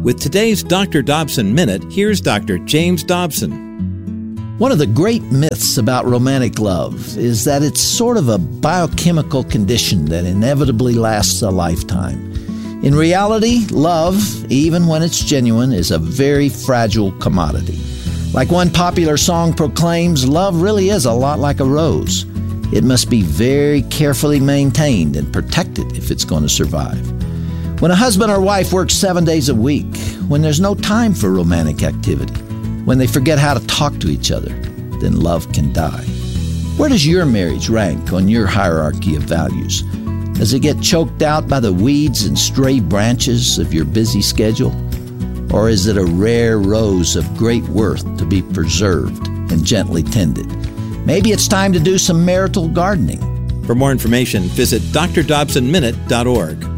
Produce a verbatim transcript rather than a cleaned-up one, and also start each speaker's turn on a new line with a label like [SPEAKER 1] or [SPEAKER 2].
[SPEAKER 1] With today's Doctor Dobson Minute, here's Doctor James Dobson.
[SPEAKER 2] One of the great myths about romantic love is that it's sort of a biochemical condition that inevitably lasts a lifetime. In reality, love, even when it's genuine, is a very fragile commodity. Like one popular song proclaims, love really is a lot like a rose. It must be very carefully maintained and protected if it's going to survive. When a husband or wife works seven days a week, when there's no time for romantic activity, when they forget how to talk to each other, then love can die. Where does your marriage rank on your hierarchy of values? Does it get choked out by the weeds and stray branches of your busy schedule? Or is it a rare rose of great worth to be preserved and gently tended? Maybe it's time to do some marital gardening.
[SPEAKER 1] For more information, visit d r dobson minute dot org.